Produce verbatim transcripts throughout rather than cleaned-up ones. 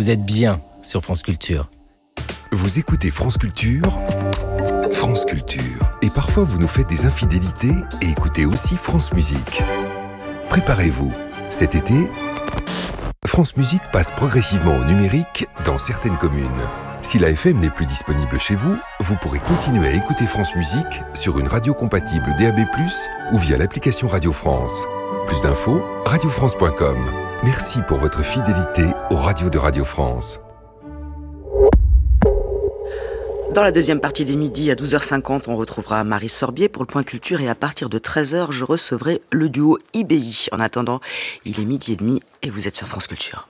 vous êtes bien sur France Culture. Vous écoutez France Culture, France Culture. Et parfois vous nous faites des infidélités et écoutez aussi France Musique. Préparez-vous, cet été, France Musique passe progressivement au numérique dans certaines communes. Si la F M n'est plus disponible chez vous, vous pourrez continuer à écouter France Musique sur une radio compatible D A B plus, ou via l'application Radio France. Plus d'infos, radio france point com. Merci pour votre fidélité aux radios de Radio France. Dans la deuxième partie des midis, à douze heures cinquante, on retrouvera Marie Sorbier pour le Point Culture et à partir de treize heures, je recevrai le duo I B I. En attendant, il est midi et demi et vous êtes sur France Culture.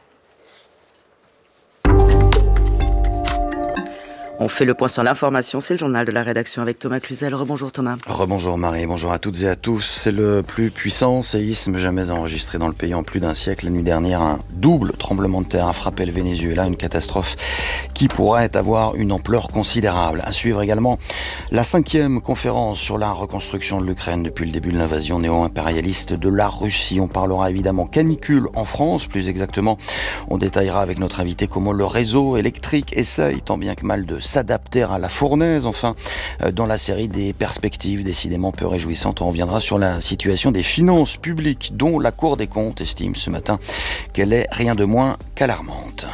On fait le point sur l'information, c'est le journal de la rédaction avec Thomas Cluzel. Rebonjour Thomas. Rebonjour Marie, bonjour à toutes et à tous. C'est le plus puissant séisme jamais enregistré dans le pays en plus d'un siècle. La nuit dernière, un double tremblement de terre a frappé le Venezuela, une catastrophe qui pourrait avoir une ampleur considérable. À suivre également la cinquième conférence sur la reconstruction de l'Ukraine depuis le début de l'invasion néo-impérialiste de la Russie. On parlera évidemment canicule en France, plus exactement. On détaillera avec notre invité comment le réseau électrique essaye tant bien que mal de s'adapter à la fournaise. Enfin, dans la série des perspectives décidément peu réjouissantes, on reviendra sur la situation des finances publiques dont la Cour des comptes estime ce matin qu'elle est rien de moins qu'alarmante.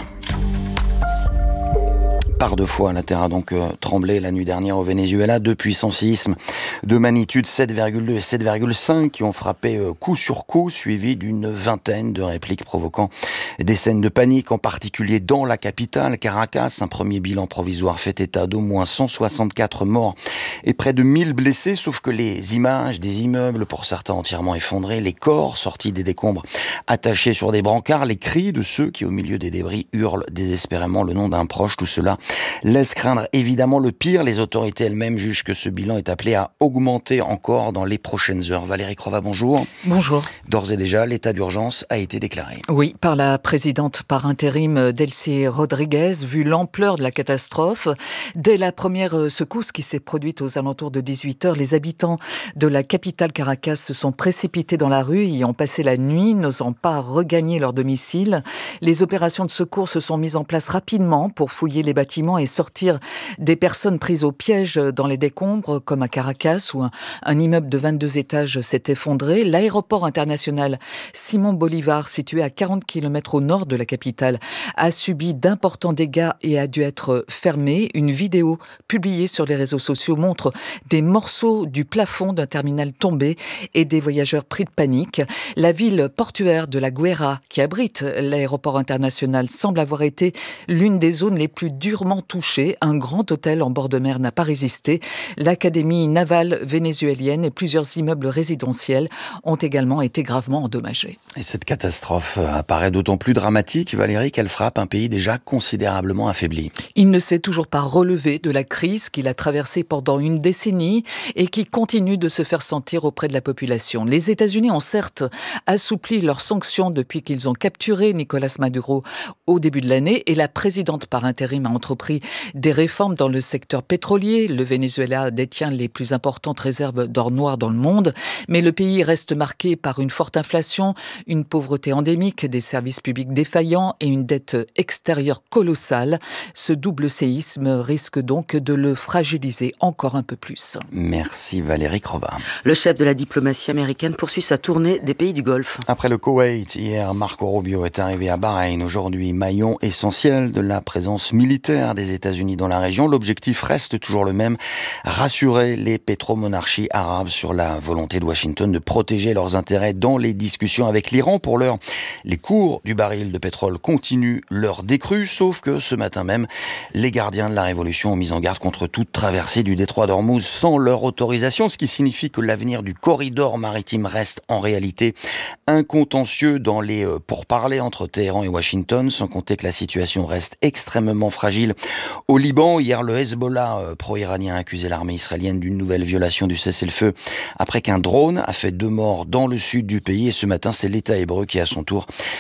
Par deux fois, la terre a donc euh, tremblé la nuit dernière au Venezuela. Deux puissants séismes de magnitude sept virgule deux et sept virgule cinq qui ont frappé euh, coup sur coup, suivis d'une vingtaine de répliques provoquant des scènes de panique, en particulier dans la capitale, Caracas. Un premier bilan provisoire fait état d'au moins cent soixante-quatre morts et près de mille blessés, sauf que les images des immeubles, pour certains entièrement effondrés, les corps sortis des décombres attachés sur des brancards, les cris de ceux qui, au milieu des débris, hurlent désespérément le nom d'un proche, tout cela laisse craindre évidemment le pire. Les autorités elles-mêmes jugent que ce bilan est appelé à augmenter encore dans les prochaines heures. Valérie Crova, bonjour. Bonjour. D'ores et déjà, l'état d'urgence a été déclaré. Oui, par la présidente par intérim Delcy Rodriguez, vu l'ampleur de la catastrophe. Dès la première secousse qui s'est produite aux alentours de dix-huit heures, les habitants de la capitale Caracas se sont précipités dans la rue, y ont passé la nuit, n'osant pas regagner leur domicile. Les opérations de secours se sont mises en place rapidement pour fouiller les bâtiments et sortir des personnes prises au piège dans les décombres, comme à Caracas, où un, un immeuble de vingt-deux étages s'est effondré. L'aéroport international Simon Bolivar, situé à quarante kilomètres au nord de la capitale, a subi d'importants dégâts et a dû être fermé. Une vidéo publiée sur les réseaux sociaux montre des morceaux du plafond d'un terminal tombé et des voyageurs pris de panique. La ville portuaire de la Guaira, qui abrite l'aéroport international, semble avoir été l'une des zones les plus durement touché. Un grand hôtel en bord de mer n'a pas résisté. L'académie navale vénézuélienne et plusieurs immeubles résidentiels ont également été gravement endommagés. Et cette catastrophe apparaît d'autant plus dramatique, Valérie, qu'elle frappe un pays déjà considérablement affaibli. Il ne s'est toujours pas relevé de la crise qu'il a traversée pendant une décennie et qui continue de se faire sentir auprès de la population. Les États-Unis ont certes assoupli leurs sanctions depuis qu'ils ont capturé Nicolás Maduro au début de l'année et la présidente par intérim a entrepris des réformes dans le secteur pétrolier. Le Venezuela détient les plus importantes réserves d'or noir dans le monde, mais le pays reste marqué par une forte inflation, une pauvreté endémique, des services publics défaillants et une dette extérieure colossale. Ce double séisme risque donc de le fragiliser encore un peu plus. Merci Valérie Crova. Le chef de la diplomatie américaine poursuit sa tournée des pays du Golfe. Après le Koweït, hier, Marco Rubio est arrivé à Bahreïn. Aujourd'hui, maillon essentiel de la présence militaire des États-Unis dans la région. L'objectif reste toujours le même, rassurer les pétromonarchies arabes sur la volonté de Washington de protéger leurs intérêts dans les discussions avec l'Iran. Pour l'heure, les cours du baril de pétrole continuent leur décrue, sauf que ce matin même, les gardiens de la révolution ont mis en garde contre toute traversée du détroit d'Ormuz sans leur autorisation, ce qui signifie que l'avenir du corridor maritime reste en réalité un contentieux dans les pourparlers entre Téhéran et Washington, sans compter que la situation reste extrêmement fragile au Liban. Hier, le Hezbollah euh, pro-iranien a accusé l'armée israélienne d'une nouvelle violation du cessez-le-feu après qu'un drone a fait deux morts dans le sud du pays. Et ce matin, c'est l'État hébreu qui, à son tour, déplore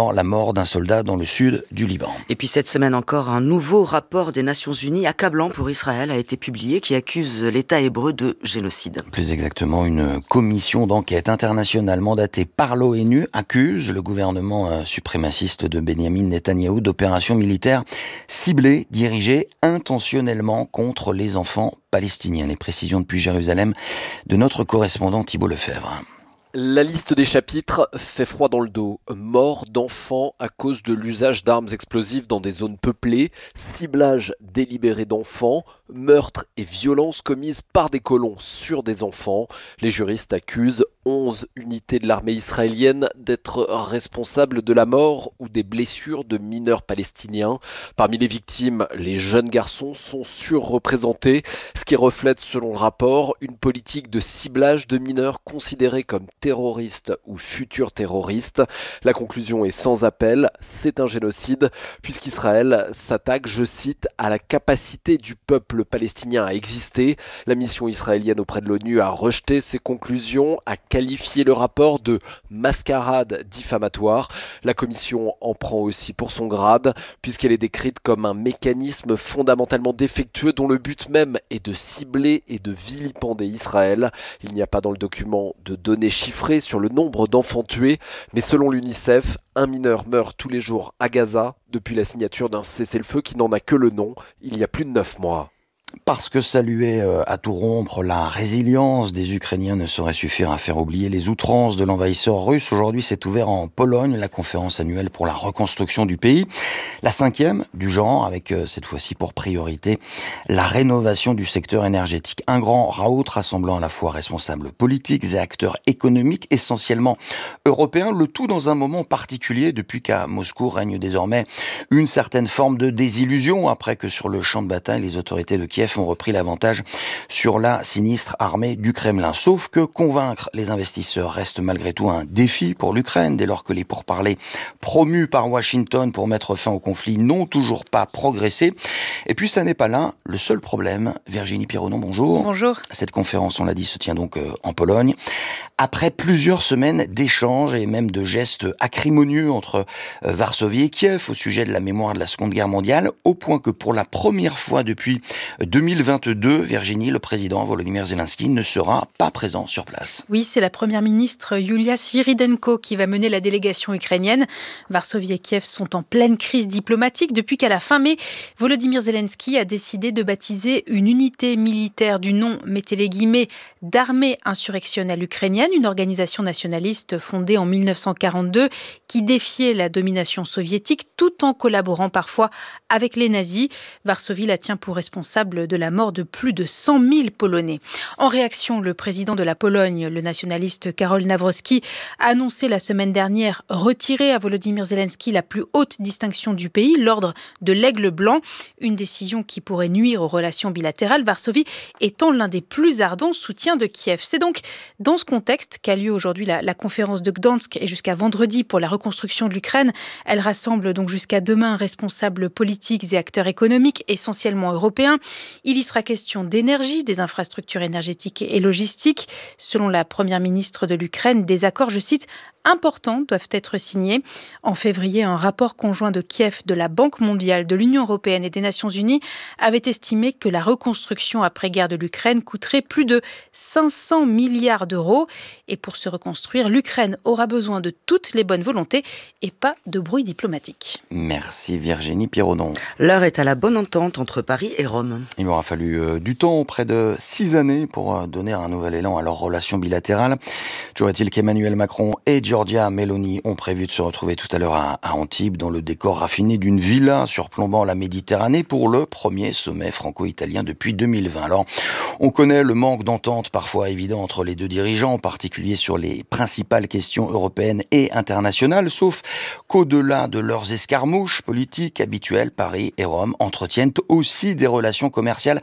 mort, la mort d'un soldat dans le sud du Liban. Et puis cette semaine encore, un nouveau rapport des Nations Unies accablant pour Israël a été publié qui accuse l'État hébreu de génocide. Plus exactement, une commission d'enquête internationale mandatée par l'ONU accuse le gouvernement suprémaciste de Benyamin Netanyahou d'opérations militaires ciblées, dirigées intentionnellement contre les enfants palestiniens. Les précisions depuis Jérusalem de notre correspondant Thibault Lefebvre. La liste des chapitres fait froid dans le dos. Mort d'enfants à cause de l'usage d'armes explosives dans des zones peuplées, ciblage délibéré d'enfants, meurtres et violences commises par des colons sur des enfants. Les juristes accusent onze unités de l'armée israélienne d'être responsables de la mort ou des blessures de mineurs palestiniens. Parmi les victimes, les jeunes garçons sont surreprésentés, ce qui reflète, selon le rapport, une politique de ciblage de mineurs considérés comme terroristes ou futurs terroristes. La conclusion est sans appel, c'est un génocide, puisqu'Israël s'attaque, je cite, à la capacité du peuple palestinien à exister. La mission israélienne auprès de l'ONU a rejeté ces conclusions, a qualifié le rapport de mascarade diffamatoire. La commission en prend aussi pour son grade, puisqu'elle est décrite comme un mécanisme fondamentalement défectueux dont le but même est de cibler et de vilipender Israël. Il n'y a pas dans le document de données chiffrées sur le nombre d'enfants tués, mais selon l'UNICEF, un mineur meurt tous les jours à Gaza depuis la signature d'un cessez-le-feu qui n'en a que le nom, il y a plus de neuf mois. Parce que saluer à tout rompre la résilience des Ukrainiens ne saurait suffire à faire oublier les outrances de l'envahisseur russe. Aujourd'hui s'est ouvert en Pologne la conférence annuelle pour la reconstruction du pays. La cinquième du genre, avec cette fois-ci pour priorité la rénovation du secteur énergétique. Un grand raout rassemblant à la fois responsables politiques et acteurs économiques essentiellement européens. Le tout dans un moment particulier depuis qu'à Moscou règne désormais une certaine forme de désillusion après que sur le champ de bataille les autorités de Kiev ont repris l'avantage sur la sinistre armée du Kremlin. Sauf que convaincre les investisseurs reste malgré tout un défi pour l'Ukraine, dès lors que les pourparlers promus par Washington pour mettre fin au conflit n'ont toujours pas progressé. Et puis ça n'est pas là le seul problème. Virginie Pironon, bonjour. Bonjour. Cette conférence, on l'a dit, se tient donc en Pologne. Après plusieurs semaines d'échanges et même de gestes acrimonieux entre Varsovie et Kiev au sujet de la mémoire de la Seconde Guerre mondiale, au point que pour la première fois depuis deux mille vingt-deux, Virginie, le président Volodymyr Zelensky ne sera pas présent sur place. Oui, c'est la première ministre Yulia Sviridenko qui va mener la délégation ukrainienne. Varsovie et Kiev sont en pleine crise diplomatique depuis qu'à la fin mai, Volodymyr Zelensky a décidé de baptiser une unité militaire du nom, mettez les guillemets, d'armée insurrectionnelle ukrainienne, une organisation nationaliste fondée en mille neuf cent quarante-deux qui défiait la domination soviétique tout en collaborant parfois avec les nazis. Varsovie la tient pour responsable de la mort de plus de cent mille Polonais. En réaction, le président de la Pologne, le nationaliste Karol Nawrocki, a annoncé la semaine dernière retirer à Volodymyr Zelensky la plus haute distinction du pays, l'ordre de l'Aigle blanc, une décision qui pourrait nuire aux relations bilatérales, Varsovie étant l'un des plus ardents soutiens de Kiev. C'est donc dans ce contexte qu'a lieu aujourd'hui la, la conférence de Gdansk et jusqu'à vendredi pour la reconstruction de l'Ukraine. Elle rassemble donc jusqu'à demain responsables politiques et acteurs économiques, essentiellement européens. Il y sera question d'énergie, des infrastructures énergétiques et logistiques. Selon la première ministre de l'Ukraine, des accords, je cite, importants doivent être signés. En février, un rapport conjoint de Kiev, de la Banque mondiale, de l'Union européenne et des Nations unies avait estimé que la reconstruction après-guerre de l'Ukraine coûterait plus de cinq cents milliards d'euros. Et pour se reconstruire, l'Ukraine aura besoin de toutes les bonnes volontés et pas de bruit diplomatique. Merci Virginie Pironon. L'heure est à la bonne entente entre Paris et Rome. Il m'aura fallu euh, du temps, près de six années, pour euh, donner un nouvel élan à leurs relations bilatérales. Toujours est-il qu'Emmanuel Macron et Giorgia Meloni ont prévu de se retrouver tout à l'heure à, à Antibes, dans le décor raffiné d'une villa surplombant la Méditerranée pour le premier sommet franco-italien depuis deux mille vingt. Alors, on connaît le manque d'entente parfois évident entre les deux dirigeants, en particulier sur les principales questions européennes et internationales, sauf qu'au-delà de leurs escarmouches politiques habituelles, Paris et Rome entretiennent aussi des relations commerciales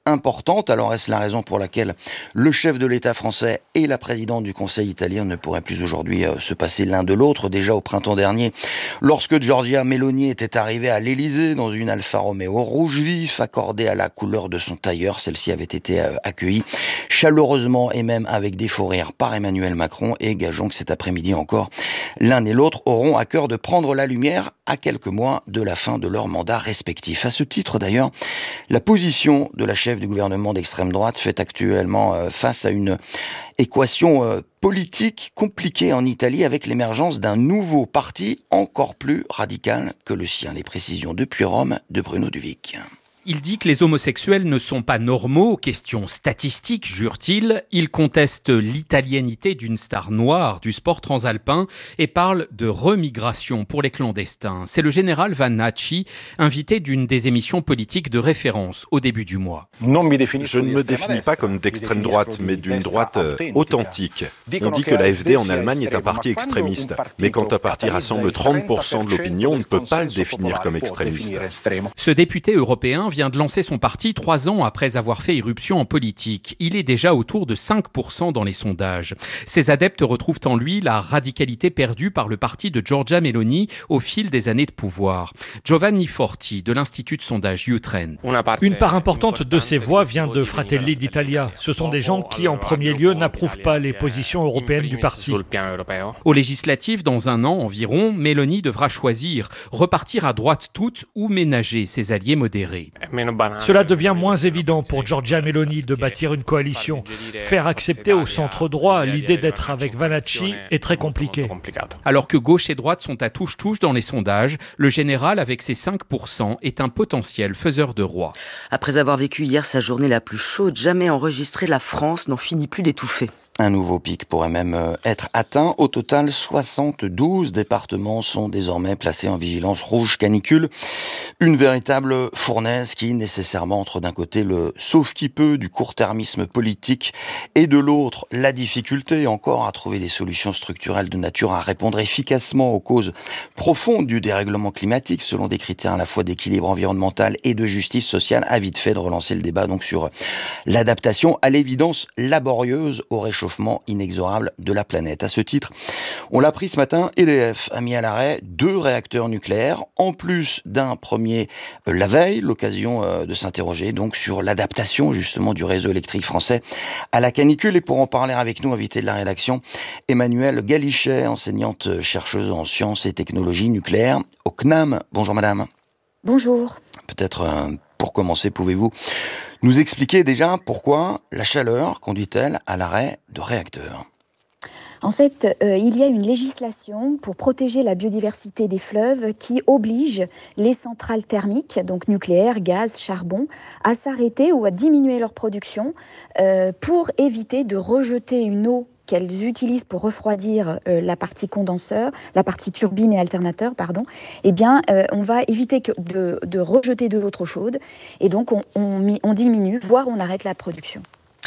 importante. Alors est-ce la raison pour laquelle le chef de l'État français et la présidente du Conseil italien ne pourraient plus aujourd'hui euh, se passer l'un de l'autre? Déjà au printemps dernier, lorsque Giorgia Meloni était arrivée à l'Élysée dans une Alfa Romeo rouge vif accordée à la couleur de son tailleur, celle-ci avait été euh, accueillie chaleureusement et même avec des faux rires par Emmanuel Macron, et gageons que cet après-midi encore, l'un et l'autre auront à cœur de prendre la lumière à quelques mois de la fin de leur mandat respectif. À ce titre d'ailleurs, la position de la chef du gouvernement d'extrême droite fait actuellement euh, face à une équation euh, politique compliquée en Italie avec l'émergence d'un nouveau parti encore plus radical que le sien. Les précisions depuis Rome de Bruno Duvic. Il dit que les homosexuels ne sont pas normaux, question statistique, jure-t-il. Il conteste l'italianité d'une star noire du sport transalpin et parle de remigration pour les clandestins. C'est le général Vannacci, invité d'une des émissions politiques de référence au début du mois. Je ne me définis pas comme d'extrême droite, mais d'une droite euh, authentique. On dit que l'A F D en Allemagne est un parti extrémiste, mais quand un parti rassemble trente pour cent de l'opinion, on ne peut pas le définir comme extrémiste. Ce député européen vient de lancer son parti trois ans après avoir fait irruption en politique. Il est déjà autour de cinq pour cent dans les sondages. Ses adeptes retrouvent en lui la radicalité perdue par le parti de Giorgia Meloni au fil des années de pouvoir. Giovanni Forti, de l'Institut de sondage Utrend. Une part importante de ces voix vient de Fratelli d'Italia. Ce sont des gens qui, en premier lieu, n'approuvent pas les positions européennes du parti. Aux législatives, dans un an environ, Meloni devra choisir, repartir à droite toute ou ménager ses alliés modérés. Cela devient moins évident pour Giorgia Meloni de bâtir une coalition. Faire accepter au centre droit l'idée d'être avec Vannacci est très compliqué. Alors que gauche et droite sont à touche-touche dans les sondages, le général, avec ses cinq pour cent, est un potentiel faiseur de roi. Après avoir vécu hier sa journée la plus chaude jamais enregistrée, la France n'en finit plus d'étouffer. Un nouveau pic pourrait même être atteint. Au total, soixante-douze départements sont désormais placés en vigilance rouge canicule. Une véritable fournaise qui nécessairement entre d'un côté le sauve-qui-peut du court-termisme politique et de l'autre la difficulté encore à trouver des solutions structurelles de nature à répondre efficacement aux causes profondes du dérèglement climatique selon des critères à la fois d'équilibre environnemental et de justice sociale, a vite fait de relancer le débat donc sur l'adaptation à l'évidence laborieuse au réchauffement inexorable de la planète. À ce titre, on l'a appris ce matin, E D F a mis à l'arrêt deux réacteurs nucléaires, en plus d'un premier euh, la veille, l'occasion euh, de s'interroger donc sur l'adaptation justement du réseau électrique français à la canicule. Et pour en parler avec nous, invité de la rédaction, Emmanuelle Galichet, enseignante chercheuse en sciences et technologies nucléaires au C N A M. Bonjour madame. Bonjour. Peut-être euh, pour commencer, pouvez-vous nous expliquer déjà pourquoi la chaleur conduit-elle à l'arrêt de réacteurs ? En fait, euh, il y a une législation pour protéger la biodiversité des fleuves qui oblige les centrales thermiques, donc nucléaires, gaz, charbon, à s'arrêter ou à diminuer leur production euh, pour éviter de rejeter une eau qu'elles utilisent pour refroidir euh, la partie condenseur, la partie turbine et alternateur, pardon, eh bien, euh, on va éviter que de, de rejeter de l'eau trop chaude et donc on, on, on diminue, voire on arrête la production.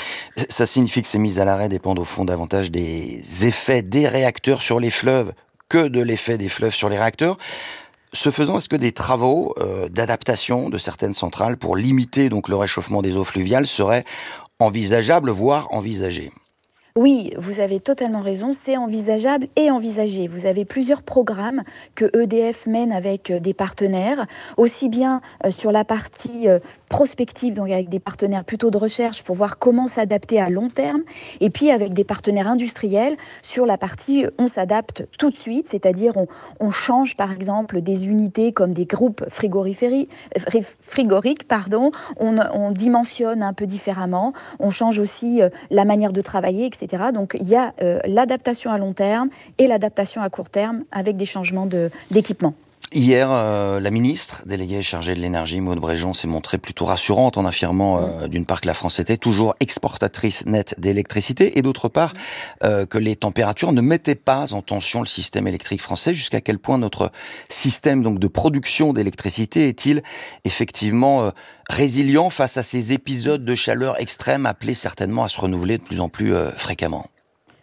Ça signifie que ces mises à l'arrêt dépendent au fond davantage des effets des réacteurs sur les fleuves que de l'effet des fleuves sur les réacteurs. Ce faisant, est-ce que des travaux euh, d'adaptation de certaines centrales pour limiter donc le réchauffement des eaux fluviales seraient envisageables, voire envisagés ? Oui, vous avez totalement raison, c'est envisageable et envisagé. Vous avez plusieurs programmes que E D F mène avec des partenaires, aussi bien sur la partie prospective, donc avec des partenaires plutôt de recherche pour voir comment s'adapter à long terme, et puis avec des partenaires industriels sur la partie on s'adapte tout de suite, c'est-à-dire on, on change par exemple des unités comme des groupes frigorifiques, pardon, on, on dimensionne un peu différemment, on change aussi la manière de travailler, et cetera. Donc il y a euh, l'adaptation à long terme et l'adaptation à court terme avec des changements de, d'équipement. Hier, euh, la ministre déléguée chargée de l'énergie, Maud Bréjon, s'est montrée plutôt rassurante en affirmant euh, d'une part que la France était toujours exportatrice nette d'électricité et d'autre part euh, que les températures ne mettaient pas en tension le système électrique français. Jusqu'à quel point notre système donc de production d'électricité est-il effectivement euh, résilient face à ces épisodes de chaleur extrême appelés certainement à se renouveler de plus en plus euh, fréquemment ?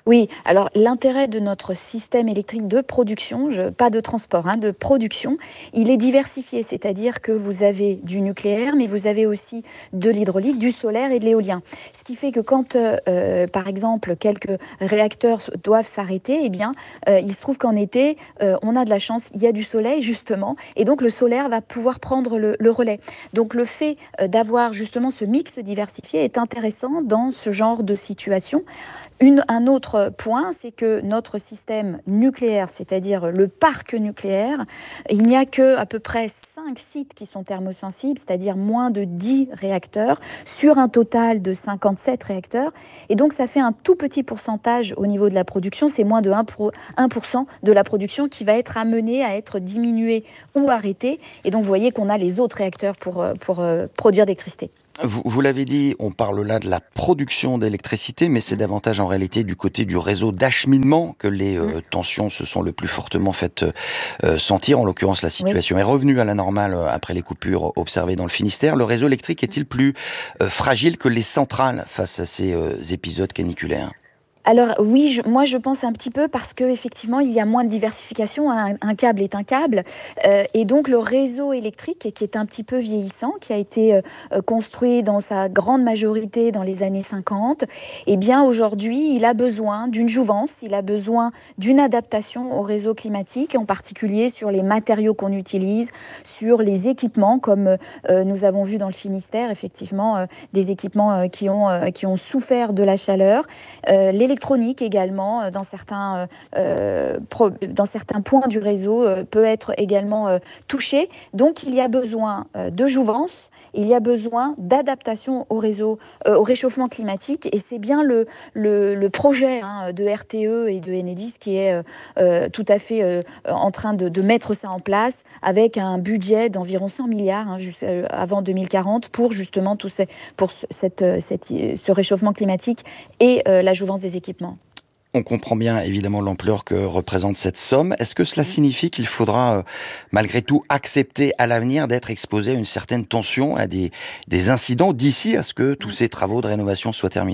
Oui, alors l'intérêt de notre système électrique de production, je, pas de transport, hein, de production, il est diversifié, c'est-à-dire que vous avez du nucléaire, mais vous avez aussi de l'hydraulique, du solaire et de l'éolien. Ce qui fait que quand, euh, par exemple, quelques réacteurs doivent s'arrêter, eh bien, euh, il se trouve qu'en été, euh, on a de la chance, il y a du soleil justement, et donc le solaire va pouvoir prendre le, le relais. Donc le fait d'avoir justement ce mix diversifié est intéressant dans ce genre de situation. Une, un autre point, c'est que notre système nucléaire, c'est-à-dire le parc nucléaire, il n'y a que à peu près cinq sites qui sont thermosensibles, c'est-à-dire moins de dix réacteurs, sur un total de cinquante-sept réacteurs. Et donc, ça fait un tout petit pourcentage au niveau de la production. C'est moins de un pour cent de la production qui va être amenée à être diminuée ou arrêtée. Et donc, vous voyez qu'on a les autres réacteurs pour, pour euh, produire d'électricité. Vous, vous l'avez dit, on parle là de la production d'électricité, mais c'est davantage en réalité du côté du réseau d'acheminement que les euh, tensions se sont le plus fortement faites euh, sentir. En l'occurrence, la situation oui. est revenue à la normale après les coupures observées dans le Finistère. Le réseau électrique est-il plus euh, fragile que les centrales face à ces euh, épisodes caniculaires ? Alors oui, je, moi je pense un petit peu parce que effectivement il y a moins de diversification. Un, un câble est un câble, euh, et donc le réseau électrique qui est un petit peu vieillissant, qui a été euh, construit dans sa grande majorité dans les années cinquante. Eh bien aujourd'hui, il a besoin d'une jouvence, il a besoin d'une adaptation au réseau climatique, en particulier sur les matériaux qu'on utilise, sur les équipements, comme euh, nous avons vu dans le Finistère, effectivement euh, des équipements euh, qui ont euh, qui ont souffert de la chaleur. Euh, L'électronique également, dans certains, euh, pro, dans certains points du réseau, euh, peut être également euh, touchée. Donc, il y a besoin euh, de jouvence, il y a besoin d'adaptation au réseau, euh, au réchauffement climatique. Et c'est bien le, le, le projet hein, de R T E et de Enedis qui est euh, tout à fait euh, en train de, de mettre ça en place, avec un budget d'environ cent milliards hein, juste, euh, avant deux mille quarante pour justement tout ces, pour cette, cette, ce réchauffement climatique et euh, la jouvence des équipements. On comprend bien évidemment l'ampleur que représente cette somme. Est-ce que cela signifie qu'il faudra euh, malgré tout accepter à l'avenir d'être exposé à une certaine tension, à des, des incidents d'ici à ce que tous ces travaux de rénovation soient terminés ?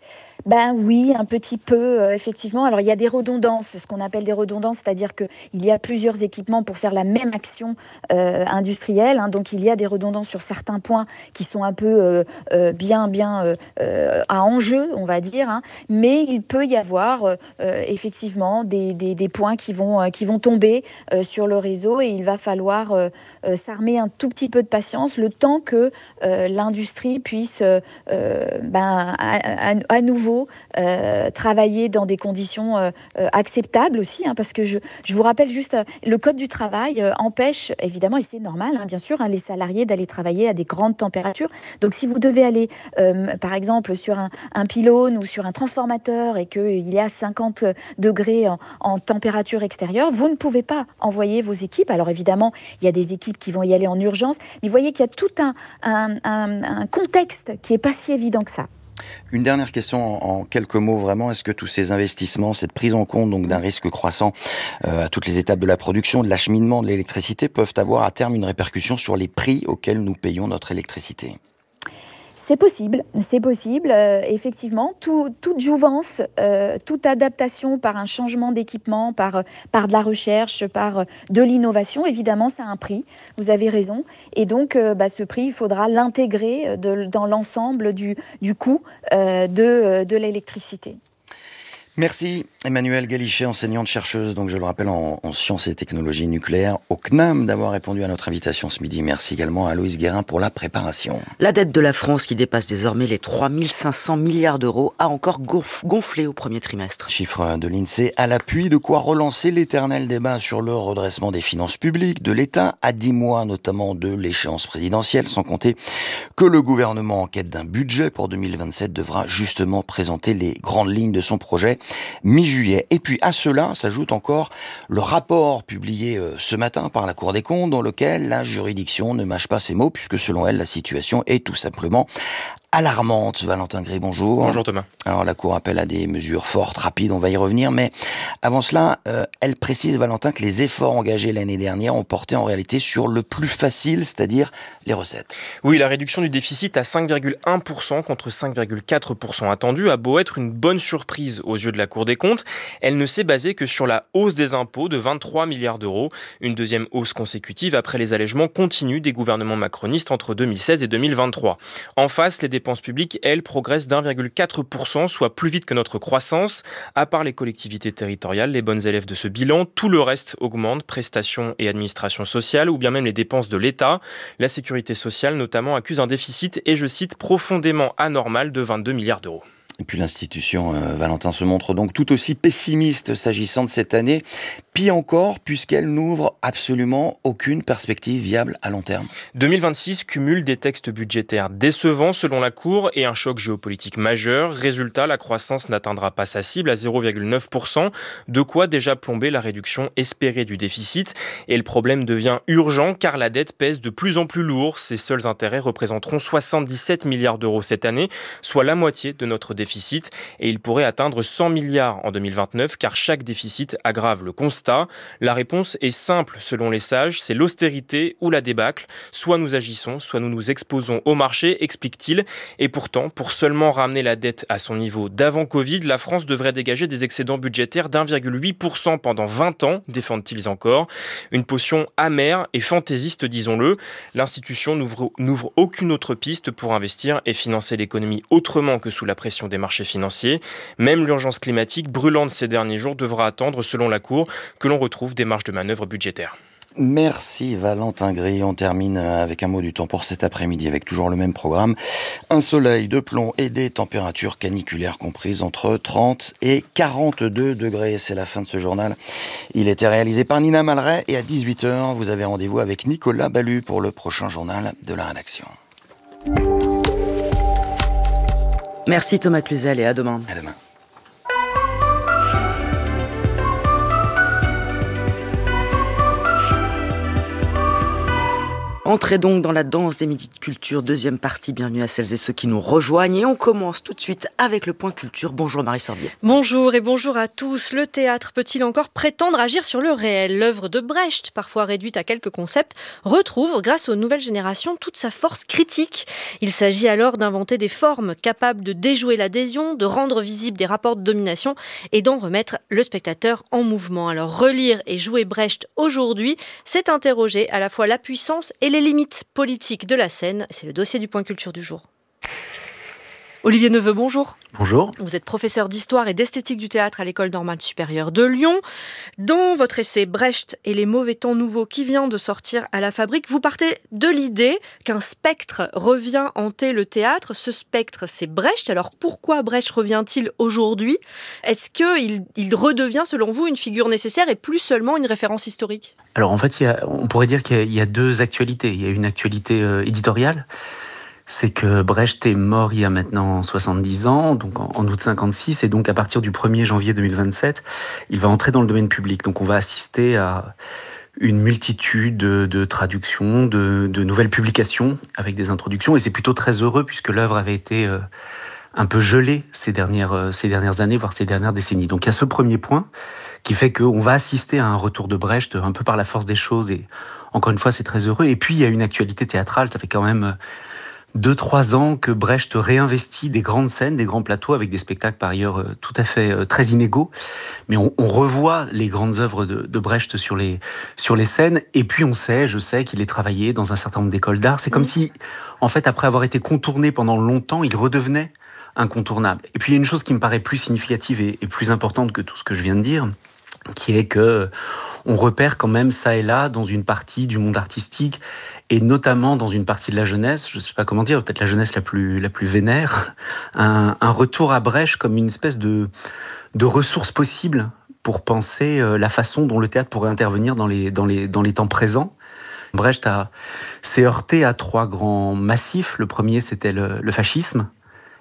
Ben oui, un petit peu, euh, effectivement. Alors, il y a des redondances, ce qu'on appelle des redondances, c'est-à-dire qu'il y a plusieurs équipements pour faire la même action euh, industrielle. Hein, donc, il y a des redondances sur certains points qui sont un peu euh, euh, bien, bien euh, euh, à enjeu, on va dire. Hein, mais il peut y avoir euh, effectivement des, des, des points qui vont, euh, qui vont tomber euh, sur le réseau et il va falloir euh, euh, s'armer un tout petit peu de patience le temps que euh, l'industrie puisse euh, ben, à, à, à nouveau Euh, travailler dans des conditions euh, euh, acceptables aussi, hein, parce que je, je vous rappelle juste, euh, le Code du travail euh, empêche, évidemment, et c'est normal, hein, bien sûr, hein, les salariés d'aller travailler à des grandes températures. Donc si vous devez aller, euh, par exemple, sur un, un pylône ou sur un transformateur et qu'il y a cinquante degrés en, en température extérieure, vous ne pouvez pas envoyer vos équipes. Alors évidemment, il y a des équipes qui vont y aller en urgence, mais vous voyez qu'il y a tout un, un, un, un contexte qui n'est pas si évident que ça. Une dernière question en quelques mots vraiment. Est-ce que tous ces investissements, cette prise en compte donc d'un risque croissant euh, à toutes les étapes de la production, de l'acheminement de l'électricité peuvent avoir à terme une répercussion sur les prix auxquels nous payons notre électricité ? C'est possible, c'est possible. Euh, effectivement, tout, toute jouvence, euh, toute adaptation par un changement d'équipement, par, par de la recherche, par de l'innovation, évidemment, ça a un prix. Vous avez raison. Et donc, euh, bah, ce prix, il faudra l'intégrer de, dans l'ensemble du, du coût euh, de, de l'électricité. Merci Emmanuelle Galichet, enseignante-chercheuse, donc je le rappelle en, en sciences et technologies nucléaires au C N A M, d'avoir répondu à notre invitation ce midi. Merci également à Loïs Guérin pour la préparation. La dette de la France, qui dépasse désormais les trois mille cinq cents milliards d'euros, a encore gonf- gonflé au premier trimestre. Chiffre de l'INSEE à l'appui, de quoi relancer l'éternel débat sur le redressement des finances publiques de l'État, à dix mois notamment de l'échéance présidentielle, sans compter que le gouvernement en quête d'un budget pour deux mille vingt-sept devra justement présenter les grandes lignes de son projet mi-juillet. Et puis à cela s'ajoute encore le rapport publié ce matin par la Cour des comptes dans lequel la juridiction ne mâche pas ses mots puisque selon elle la situation est tout simplement alarmante. Valentin Gris, bonjour. Bonjour Thomas. Alors la Cour appelle à des mesures fortes, rapides, on va y revenir, mais avant cela, euh, elle précise, Valentin, que les efforts engagés l'année dernière ont porté en réalité sur le plus facile, c'est-à-dire les recettes. Oui, la réduction du déficit à cinq virgule un pour cent contre cinq virgule quatre pour cent attendu a beau être une bonne surprise aux yeux de la Cour des comptes, elle ne s'est basée que sur la hausse des impôts de vingt-trois milliards d'euros, une deuxième hausse consécutive après les allègements continus des gouvernements macronistes entre deux mille seize et deux mille vingt-trois. En face, les dépenses publiques, elles, progressent d'un virgule quatre pour cent, soit plus vite que notre croissance. À part les collectivités territoriales, les bonnes élèves de ce bilan, tout le reste augmente, prestations et administration sociale, ou bien même les dépenses de l'État. La sécurité sociale, notamment, accuse un déficit, et je cite, profondément anormal de vingt-deux milliards d'euros. Et puis l'institution, euh, Valentin, se montre donc tout aussi pessimiste s'agissant de cette année. Pis encore, puisqu'elle n'ouvre absolument aucune perspective viable à long terme. deux mille vingt-six cumule des textes budgétaires décevants selon la Cour et un choc géopolitique majeur. Résultat, la croissance n'atteindra pas sa cible à zéro virgule neuf pour cent, de quoi déjà plomber la réduction espérée du déficit. Et le problème devient urgent car la dette pèse de plus en plus lourd. Ses seuls intérêts représenteront soixante-dix-sept milliards d'euros cette année, soit la moitié de notre déficit. Et il pourrait atteindre cent milliards en deux mille vingt-neuf car chaque déficit aggrave le constat. La réponse est simple selon les sages, c'est l'austérité ou la débâcle. Soit nous agissons, soit nous nous exposons au marché, explique-t-il. Et pourtant, pour seulement ramener la dette à son niveau d'avant Covid, la France devrait dégager des excédents budgétaires d'un virgule huit pour cent pendant vingt ans, défendent-ils encore. Une potion amère et fantaisiste, disons-le. L'institution n'ouvre, n'ouvre aucune autre piste pour investir et financer l'économie autrement que sous la pression des marchés financiers. Même l'urgence climatique brûlante ces derniers jours devra attendre, selon la Cour, que l'on retrouve des marges de manœuvre budgétaires. Merci Valentin Gris. On termine avec un mot du temps pour cet après-midi avec toujours le même programme. Un soleil de plomb et des températures caniculaires comprises entre trente et quarante-deux degrés. C'est la fin de ce journal. Il était réalisé par Nina Malray et à dix-huit heures, vous avez rendez-vous avec Nicolas Ballu pour le prochain journal de la rédaction. Merci Thomas Cluzel et à demain. À demain. Entrez donc dans la danse des Midis de Culture, deuxième partie. Bienvenue à celles et ceux qui nous rejoignent. Et on commence tout de suite avec le point culture. Bonjour Marie Sorbier. Bonjour et bonjour à tous. Le théâtre peut-il encore prétendre agir sur le réel ? L'œuvre de Brecht, parfois réduite à quelques concepts, retrouve, grâce aux nouvelles générations, toute sa force critique. Il s'agit alors d'inventer des formes capables de déjouer l'adhésion, de rendre visibles des rapports de domination et d'en remettre le spectateur en mouvement. Alors relire et jouer Brecht aujourd'hui, c'est interroger à la fois la puissance et les limites politiques de la scène. C'est le dossier du point culture du jour. Olivier Neveu, bonjour. Bonjour. Vous êtes professeur d'histoire et d'esthétique du théâtre à l'École normale supérieure de Lyon. Dans votre essai Brecht et les mauvais temps nouveaux qui vient de sortir à la Fabrique, vous partez de l'idée qu'un spectre revient hanter le théâtre. Ce spectre, c'est Brecht. Alors pourquoi Brecht revient-il aujourd'hui ? Est-ce qu'il il redevient, selon vous, une figure nécessaire et plus seulement une référence historique ? Alors en fait, il y a, on pourrait dire qu'il y a, il y a deux actualités. Il y a une actualité euh, éditoriale. C'est que Brecht est mort il y a maintenant soixante-dix ans, donc en, en août cinquante-six, et donc à partir du premier janvier deux mille vingt-sept, il va entrer dans le domaine public. Donc on va assister à une multitude de, de traductions, de, de nouvelles publications avec des introductions, et c'est plutôt très heureux puisque l'œuvre avait été euh, un peu gelée ces dernières, euh, ces dernières années, voire ces dernières décennies. Donc il y a ce premier point qui fait qu'on va assister à un retour de Brecht un peu par la force des choses, et encore une fois c'est très heureux. Et puis il y a une actualité théâtrale, ça fait quand même... Euh, Deux, trois ans que Brecht réinvestit des grandes scènes, des grands plateaux avec des spectacles par ailleurs euh, tout à fait euh, très inégaux. Mais on, on revoit les grandes œuvres de, de Brecht sur les, sur les scènes. Et puis on sait, je sais qu'il est travaillé dans un certain nombre d'écoles d'art. C'est comme si, en fait, après avoir été contourné pendant longtemps, il redevenait incontournable. Et puis il y a une chose qui me paraît plus significative et, et plus importante que tout ce que je viens de dire, qui est que on repère quand même ça et là dans une partie du monde artistique et notamment dans une partie de la jeunesse, je ne sais pas comment dire, peut-être la jeunesse la plus la plus vénère, un, un retour à Brecht comme une espèce de de ressource possible pour penser la façon dont le théâtre pourrait intervenir dans les dans les dans les temps présents. Brecht a s'est heurté à trois grands massifs. Le premier, c'était le, le fascisme.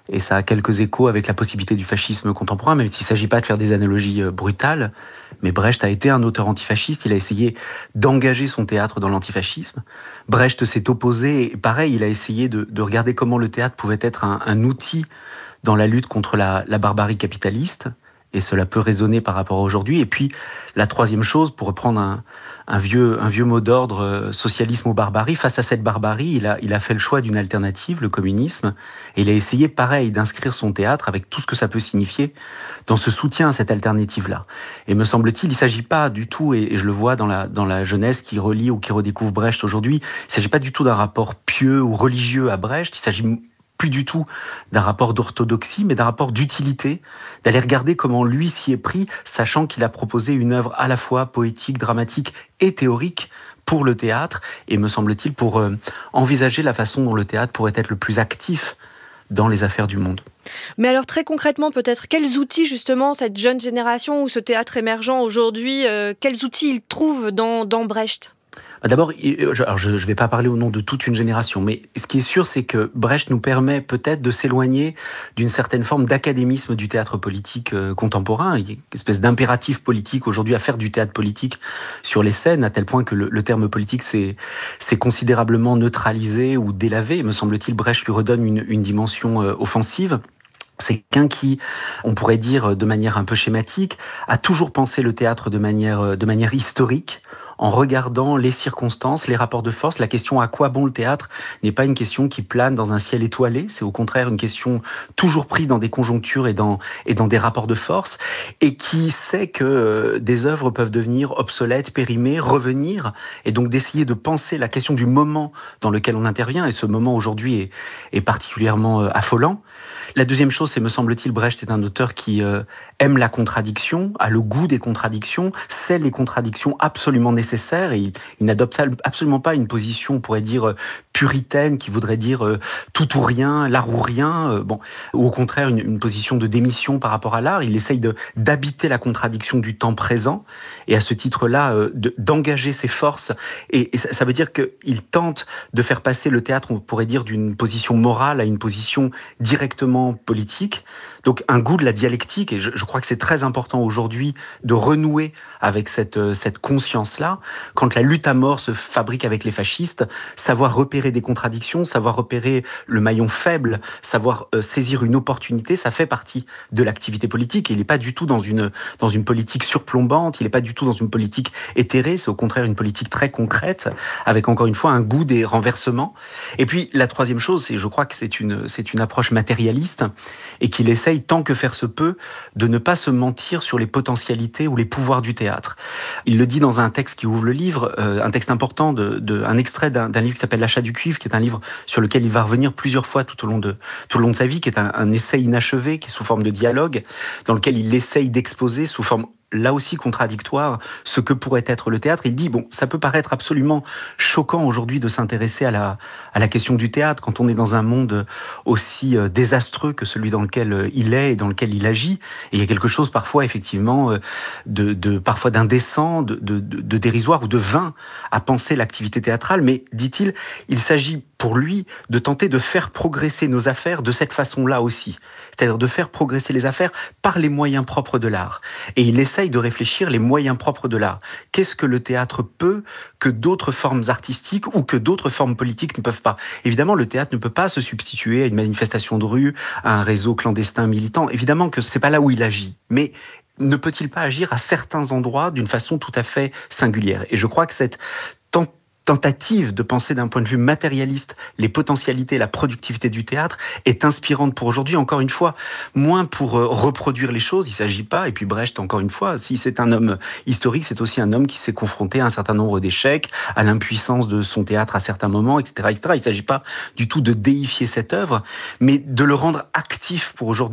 Et ça a quelques échos avec la possibilité du fascisme contemporain, même s'il ne s'agit pas de faire des analogies brutales. Mais Brecht a été un auteur antifasciste, il a essayé d'engager son théâtre dans l'antifascisme. Brecht s'est opposé, et pareil, il a essayé de, de regarder comment le théâtre pouvait être un, un outil dans la lutte contre la, la barbarie capitaliste. Et cela peut résonner par rapport à aujourd'hui. Et puis, la troisième chose, pour reprendre un, un, vieux, un vieux mot d'ordre, euh, socialisme ou barbarie, face à cette barbarie, il a, il a fait le choix d'une alternative, le communisme, et il a essayé, pareil, d'inscrire son théâtre, avec tout ce que ça peut signifier, dans ce soutien à cette alternative-là. Et me semble-t-il, il ne s'agit pas du tout, et, et je le vois dans la, dans la jeunesse qui relit ou qui redécouvre Brecht aujourd'hui, il ne s'agit pas du tout d'un rapport pieux ou religieux à Brecht, il s'agit plus du tout d'un rapport d'orthodoxie, mais d'un rapport d'utilité, d'aller regarder comment lui s'y est pris, sachant qu'il a proposé une œuvre à la fois poétique, dramatique et théorique pour le théâtre, et me semble-t-il pour euh, envisager la façon dont le théâtre pourrait être le plus actif dans les affaires du monde. Mais alors très concrètement, peut-être, quels outils justement cette jeune génération ou ce théâtre émergent aujourd'hui, euh, quels outils ils trouvent dans, dans Brecht ? D'abord, je ne vais pas parler au nom de toute une génération, mais ce qui est sûr, c'est que Brecht nous permet peut-être de s'éloigner d'une certaine forme d'académisme du théâtre politique euh, contemporain. Il y a une espèce d'impératif politique aujourd'hui à faire du théâtre politique sur les scènes, à tel point que le, le terme politique s'est, s'est considérablement neutralisé ou délavé. Me semble-t-il, Brecht lui redonne une, une dimension euh, offensive. C'est quelqu'un qui, on pourrait dire de manière un peu schématique, a toujours pensé le théâtre de manière, de manière historique, en regardant les circonstances, les rapports de force. La question à quoi bon le théâtre n'est pas une question qui plane dans un ciel étoilé, c'est au contraire une question toujours prise dans des conjonctures et dans, et dans des rapports de force, et qui sait que des œuvres peuvent devenir obsolètes, périmées, revenir, et donc d'essayer de penser la question du moment dans lequel on intervient, et ce moment aujourd'hui est, est particulièrement affolant. La deuxième chose, c'est, me semble-t-il, Brecht est un auteur qui euh, aime la contradiction, a le goût des contradictions, sait les contradictions absolument nécessaires, et il, il n'adopte absolument pas une position, on pourrait dire, puritaine, qui voudrait dire euh, tout ou rien, l'art ou rien, euh, bon, ou au contraire une, une position de démission par rapport à l'art. Il essaye de, d'habiter la contradiction du temps présent, et à ce titre-là, euh, de, d'engager ses forces, et, et ça, ça veut dire qu'il tente de faire passer le théâtre, on pourrait dire, d'une position morale à une position directement politique, donc un goût de la dialectique, et je, je crois que c'est très important aujourd'hui de renouer avec cette, cette conscience-là. Quand la lutte à mort se fabrique avec les fascistes, savoir repérer des contradictions, savoir repérer le maillon faible, savoir euh, saisir une opportunité, ça fait partie de l'activité politique, et il n'est pas du tout dans une, dans une politique surplombante, il n'est pas du tout dans une politique éthérée, c'est au contraire une politique très concrète, avec encore une fois un goût des renversements. Et puis la troisième chose, et je crois que c'est une, c'est une approche matérialiste, et qu'il essaye, tant que faire se peut, de ne pas se mentir sur les potentialités ou les pouvoirs du théâtre. Il le dit dans un texte qui ouvre le livre, euh, un texte important, de, de, un extrait d'un, d'un livre qui s'appelle L'achat du cuivre, qui est un livre sur lequel il va revenir plusieurs fois tout au long de, tout au long de sa vie, qui est un, un essai inachevé, qui est sous forme de dialogue, dans lequel il essaye d'exposer sous forme là aussi contradictoire, ce que pourrait être le théâtre. Il dit, bon, ça peut paraître absolument choquant aujourd'hui de s'intéresser à la, à la question du théâtre quand on est dans un monde aussi euh, désastreux que celui dans lequel euh, il est et dans lequel il agit. Et il y a quelque chose parfois, effectivement, euh, de, de, parfois d'indécent, de, de, de dérisoire ou de vain à penser l'activité théâtrale. Mais, dit-il, il s'agit pour lui de tenter de faire progresser nos affaires de cette façon-là aussi. C'est-à-dire de faire progresser les affaires par les moyens propres de l'art. Et il essaye de réfléchir les moyens propres de l'art. Qu'est-ce que le théâtre peut que d'autres formes artistiques ou que d'autres formes politiques ne peuvent pas? Évidemment, le théâtre ne peut pas se substituer à une manifestation de rue, à un réseau clandestin militant. Évidemment que c'est pas là où il agit. Mais ne peut-il pas agir à certains endroits d'une façon tout à fait singulière? Et je crois que cette tentative tentative de penser d'un point de vue matérialiste les potentialités, la productivité du théâtre est inspirante pour aujourd'hui, encore une fois, moins pour euh, reproduire les choses, il ne s'agit pas, et puis Brecht, encore une fois, si c'est un homme historique, c'est aussi un homme qui s'est confronté à un certain nombre d'échecs, à l'impuissance de son théâtre à certains moments, et cetera, et cetera. Il ne s'agit pas du tout de déifier cette œuvre, mais de le rendre actif pour aujourd'hui.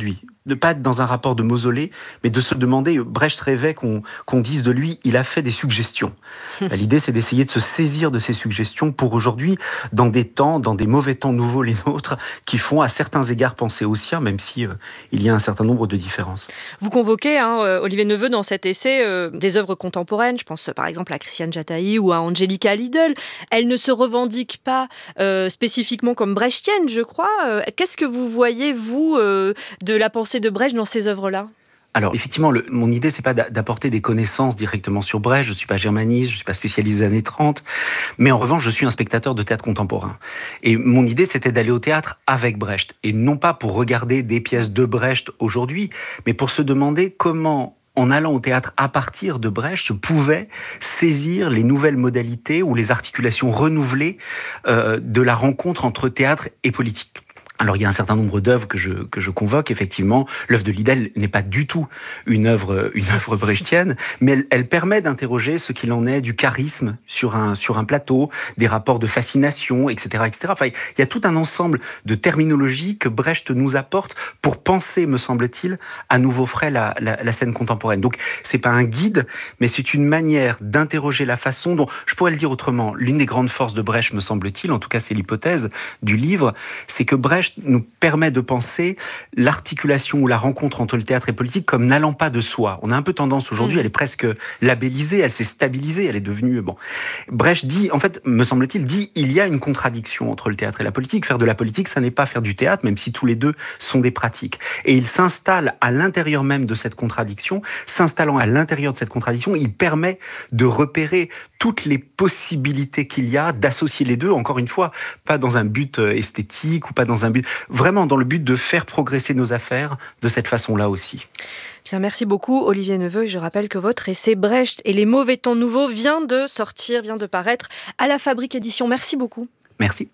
de pas être dans un rapport de mausolée, mais de se demander, Brecht rêvait qu'on, qu'on dise de lui, il a fait des suggestions. L'idée, c'est d'essayer de se saisir de ces suggestions pour aujourd'hui, dans des temps, dans des mauvais temps nouveaux, les nôtres, qui font à certains égards penser aux siens, même si euh, il y a un certain nombre de différences. Vous convoquez, hein, Olivier Neveu, dans cet essai, euh, des œuvres contemporaines, je pense par exemple à Christiane Jataï ou à Angelica Lidl. Elles ne se revendiquent pas euh, spécifiquement comme brechtiennes, je crois. Euh, qu'est-ce que vous voyez, vous, euh, de la pensée de Brecht dans ces œuvres-là ? Alors, effectivement, le, mon idée, c'est pas d'apporter des connaissances directement sur Brecht. Je suis pas germaniste, je suis pas spécialisé des années trente. Mais en revanche, je suis un spectateur de théâtre contemporain. Et mon idée, c'était d'aller au théâtre avec Brecht. Et non pas pour regarder des pièces de Brecht aujourd'hui, mais pour se demander comment, en allant au théâtre à partir de Brecht, je pouvais saisir les nouvelles modalités ou les articulations renouvelées euh, de la rencontre entre théâtre et politique. Alors, il y a un certain nombre d'œuvres que je, que je convoque, effectivement. L'œuvre de Lidl n'est pas du tout une œuvre, une œuvre brechtienne, mais elle, elle permet d'interroger ce qu'il en est du charisme sur un, sur un plateau, des rapports de fascination, et cetera, et cetera. Enfin, il y a tout un ensemble de terminologies que Brecht nous apporte pour penser, me semble-t-il, à nouveau frais la, la, la scène contemporaine. Donc, c'est pas un guide, mais c'est une manière d'interroger la façon dont, je pourrais le dire autrement, l'une des grandes forces de Brecht, me semble-t-il, en tout cas c'est l'hypothèse du livre, c'est que Brecht nous permet de penser l'articulation ou la rencontre entre le théâtre et politique comme n'allant pas de soi. On a un peu tendance aujourd'hui, mmh. elle est presque labellisée, elle s'est stabilisée, elle est devenue... bon. Brecht dit, en fait, me semble-t-il, dit il y a une contradiction entre le théâtre et la politique. Faire de la politique, ça n'est pas faire du théâtre, même si tous les deux sont des pratiques. Et il s'installe à l'intérieur même de cette contradiction. S'installant à l'intérieur de cette contradiction, il permet de repérer toutes les possibilités qu'il y a d'associer les deux, encore une fois, pas dans un but esthétique ou pas dans un but, vraiment dans le but de faire progresser nos affaires de cette façon-là aussi. Bien, merci beaucoup Olivier Neveu. Je rappelle que votre essai Brecht et les mauvais temps nouveaux vient de sortir, vient de paraître à la Fabrique Édition. Merci beaucoup. Merci.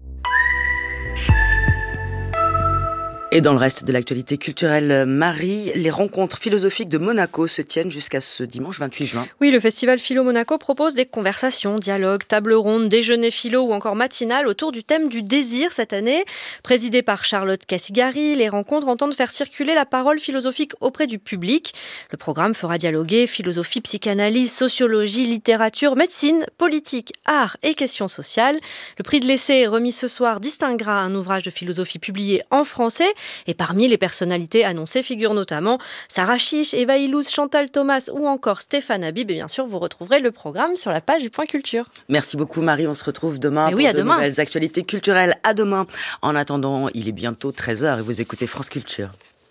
Et dans le reste de l'actualité culturelle, Marie, les rencontres philosophiques de Monaco se tiennent jusqu'à ce dimanche vingt-huit juin. Oui, le Festival Philo Monaco propose des conversations, dialogues, tables rondes, déjeuners philo ou encore matinales autour du thème du désir cette année. Présidé par Charlotte Cassigari, les rencontres entendent faire circuler la parole philosophique auprès du public. Le programme fera dialoguer philosophie, psychanalyse, sociologie, littérature, médecine, politique, art et questions sociales. Le prix de l'essai remis ce soir distinguera un ouvrage de philosophie publié en français. Et parmi les personnalités annoncées figurent notamment Sarah Chiche, Eva Illouz, Chantal Thomas ou encore Stéphane Habib. Et bien sûr, vous retrouverez le programme sur la page du Point Culture. Merci beaucoup Marie, on se retrouve demain Mais pour oui, à de demain. nouvelles actualités culturelles. À demain. En attendant, il est bientôt treize heures et vous écoutez France Culture.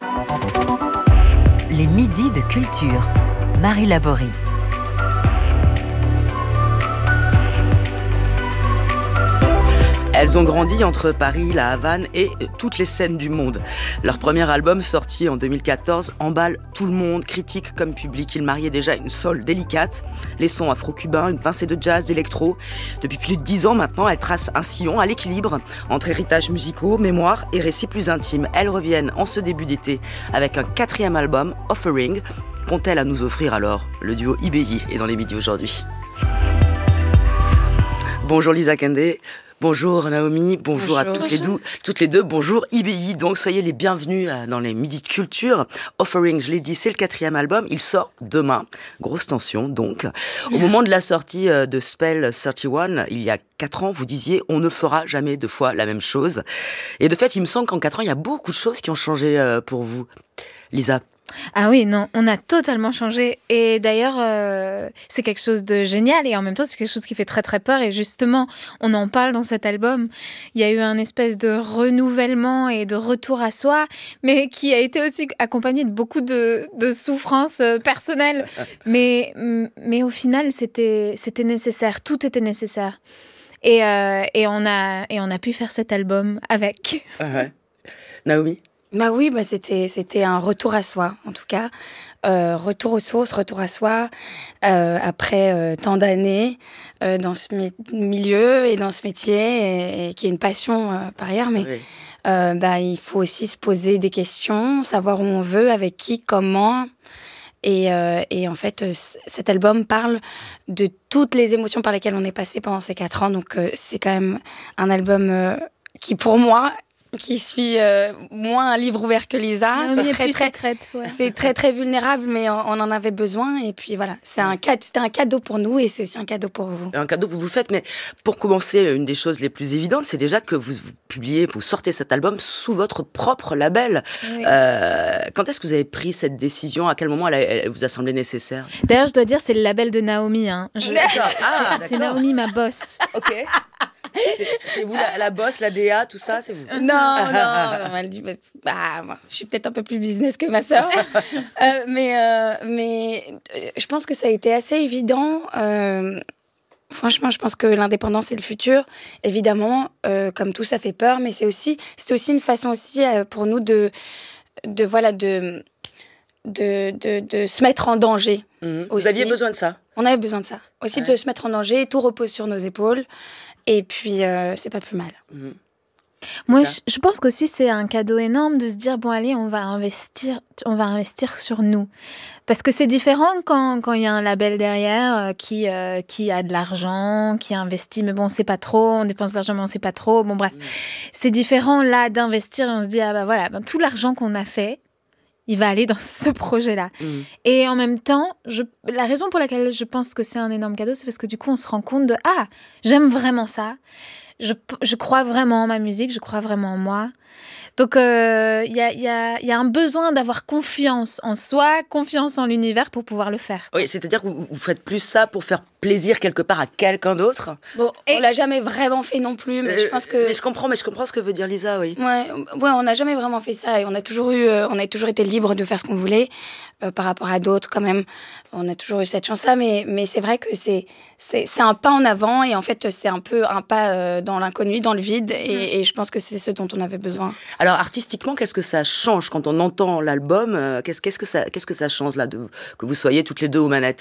Les midis de culture. Marie Laborie. Elles ont grandi entre Paris, la Havane et toutes les scènes du monde. Leur premier album, sorti en deux mille quatorze, emballe tout le monde, critique comme public. Il mariait déjà une soul délicate, les sons afro-cubains, une pincée de jazz, d'électro. Depuis plus de dix ans maintenant, elles tracent un sillon à l'équilibre entre héritages musicaux, mémoire et récits plus intimes. Elles reviennent en ce début d'été avec un quatrième album, Offering. Qu'ont-elles à nous offrir alors? Le duo I B I est dans les midis aujourd'hui. Bonjour Lisa Kendé. Bonjour Naomi, bonjour, bonjour à toutes les, deux, toutes les deux, bonjour I B I, donc soyez les bienvenus dans les midis de culture. Offering, je l'ai dit, c'est le quatrième album, il sort demain, grosse tension donc. Au moment de la sortie de Spell trente et un, il y a quatre ans, vous disiez on ne fera jamais deux fois la même chose. Et de fait, il me semble qu'en quatre ans, il y a beaucoup de choses qui ont changé pour vous. Lisa? Ah oui, non, on a totalement changé. Et d'ailleurs, euh, c'est quelque chose de génial et en même temps, c'est quelque chose qui fait très très peur. Et justement, on en parle dans cet album. Il y a eu un espèce de renouvellement et de retour à soi, mais qui a été aussi accompagné de beaucoup de, de souffrances personnelles. Mais, mais au final, c'était, c'était nécessaire. Tout était nécessaire. Et, euh, et, on a, et on a pu faire cet album avec. Ah ouais. Naomi? Bah oui, bah c'était, c'était un retour à soi, en tout cas. Euh, retour aux sources, retour à soi, euh, après euh, tant d'années euh, dans ce mi- milieu et dans ce métier, et, et qui est une passion euh, par ailleurs, mais oui. euh, bah, il faut aussi se poser des questions, savoir où on veut, avec qui, comment. Et, euh, et en fait, euh, c- cet album parle de toutes les émotions par lesquelles on est passé pendant ces quatre ans, donc euh, c'est quand même un album euh, qui, pour moi, qui suis euh, moins un livre ouvert que Lisa. C'est très, très, secrète, ouais. c'est très très vulnérable, mais on, on en avait besoin. Et puis voilà, c'est un, c'était un cadeau pour nous et c'est aussi un cadeau pour vous. Un cadeau que vous vous faites, mais pour commencer, une des choses les plus évidentes, c'est déjà que vous, vous publiez, vous sortez cet album sous votre propre label. Oui. Euh, quand est-ce que vous avez pris cette décision? À quel moment elle, elle vous a semblé nécessaire? D'ailleurs, je dois dire, c'est le label de Naomi. Hein. Je, ah, c'est Naomi, ma boss. Ok. C'est, c'est vous la, la boss, la D A, tout ça, c'est vous? Non, non, non, elle dit, bah, moi, je suis peut-être un peu plus business que ma sœur. euh, mais, euh, mais euh, je pense que ça a été assez évident. Euh, franchement, je pense que l'indépendance, c'est le futur. Évidemment, euh, comme tout, ça fait peur, mais c'est aussi, c'était aussi une façon aussi euh, pour nous de, de, voilà, de, de, de, de se mettre en danger. Mmh. Vous aviez besoin de ça? On avait besoin de ça. Aussi ouais. de se mettre en danger, tout repose sur nos épaules. Et puis, euh, c'est pas plus mal. Mmh. Moi, je, je pense qu'aussi, c'est un cadeau énorme de se dire, bon, allez, on va investir, on va investir sur nous. Parce que c'est différent quand il y a un label derrière euh, qui, euh, qui a de l'argent, qui investit, mais bon, on sait pas trop, on dépense de l'argent, mais on sait pas trop. Bon, bref. Mmh. C'est différent, là, d'investir et on se dit, ah bah voilà, ben, tout l'argent qu'on a fait, il va aller dans ce projet-là. Mmh. Et en même temps, je, la raison pour laquelle je pense que c'est un énorme cadeau, c'est parce que du coup, on se rend compte de « Ah, j'aime vraiment ça. Je, je crois vraiment en ma musique, je crois vraiment en moi. » Donc, il euh, y, a, y, a, y a un besoin d'avoir confiance en soi, confiance en l'univers pour pouvoir le faire. Oui, c'est-à-dire que vous, vous faites plus ça pour faire plaisir quelque part à quelqu'un d'autre. Bon, et on l'a jamais vraiment fait non plus, mais euh, je pense que... Mais je comprends, mais je comprends ce que veut dire Lisa, oui. Ouais, ouais, on n'a jamais vraiment fait ça et on a toujours eu, euh, on a toujours été libre de faire ce qu'on voulait euh, par rapport à d'autres quand même. On a toujours eu cette chance-là, mais, mais c'est vrai que c'est, c'est, c'est un pas en avant et en fait, c'est un peu un pas euh, dans l'inconnu, dans le vide et, mmh. et je pense que c'est ce dont on avait besoin. Alors, artistiquement, qu'est-ce que ça change quand on entend l'album? Qu'est-ce, qu'est-ce, que, ça, qu'est-ce que ça change là, de, que vous soyez toutes les deux aux manettes?